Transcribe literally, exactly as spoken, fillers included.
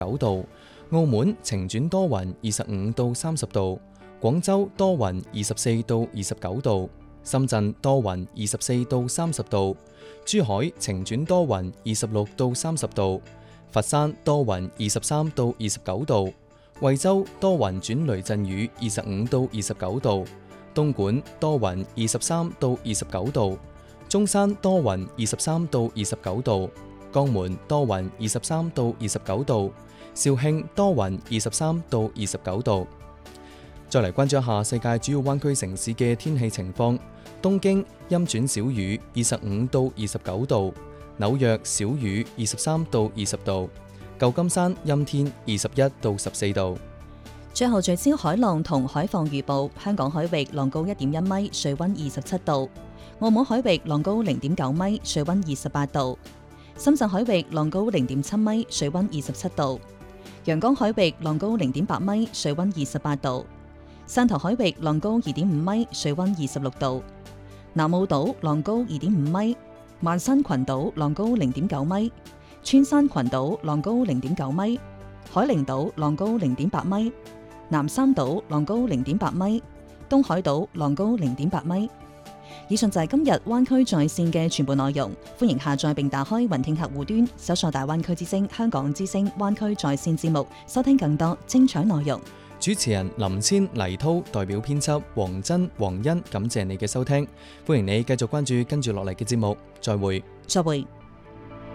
九度；澳門晴轉多雲，二十五到三十度；廣州多雲，二十四到二十九度；深圳多雲，二十四到三十度；珠海晴轉多雲，二十六到三十度；佛山多雲，二十三到二十九度；惠州多雲轉雷陣雨，二十五到二十九度；東莞多雲，二十三到二十九度；中山多雲，二十三到二十九度；江門多雲，二十三到二十九度；肇慶多雲，二十三到二十九度。再嚟關注一下世界主要灣區城市嘅天氣情況。東京陰轉小雨，二十五到二十九度；紐約小雨，二十三到二十度；舊金山陰天，二十一到十四度。 最後聚焦海浪同海況預報。香港海域浪高一點一米，水溫二十七度；澳門海域浪高零點九米，水溫二十八度；深圳海域浪高零點七米，水溫二十七度；陽江海域浪高零點八米，水溫二十八度；汕頭海域浪高二點五米，水溫二十六度；南澳島浪高二點五米，萬新群島浪高零點九米，穿山群島浪高零點九米，海陵島浪高零點八米，南三島浪高零點八米，東海島浪高零點八米。以上就係今日灣區在線嘅全部內容，歡迎下載並打開雲聽客戶端，搜索大灣區之聲、香港之聲灣區在線節目，收聽更多精彩內容。 主持人林千、黎濤，代表編輯黃真、黃欣，感謝你嘅收聽，歡迎你繼續關注跟住落嚟嘅節目，再會。 再會。